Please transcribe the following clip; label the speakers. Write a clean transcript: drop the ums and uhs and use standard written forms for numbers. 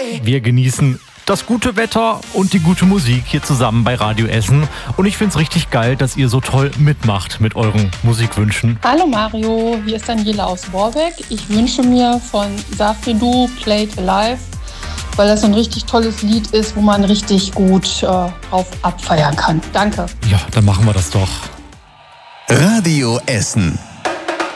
Speaker 1: Wir genießen das gute Wetter und die gute Musik hier zusammen bei Radio Essen. Und ich finde es richtig geil, dass ihr so toll mitmacht mit euren Musikwünschen.
Speaker 2: Hallo Mario, hier ist Daniela aus Borbeck. Ich wünsche mir von Safri Duo Played Alive, weil das so ein richtig tolles Lied ist, wo man richtig gut drauf abfeiern kann. Danke.
Speaker 1: Ja, dann machen wir das doch.
Speaker 3: Radio Essen.